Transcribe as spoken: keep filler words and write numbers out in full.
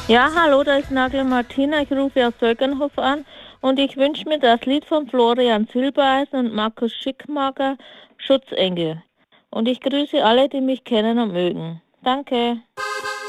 Ja, hallo, da ist Nagel Martina. Ich rufe aus Söckernhof an und ich wünsche mir das Lied von Florian Silbereisen und Markus Schickmacher, Schutzengel. Und ich grüße alle, die mich kennen und mögen. Danke.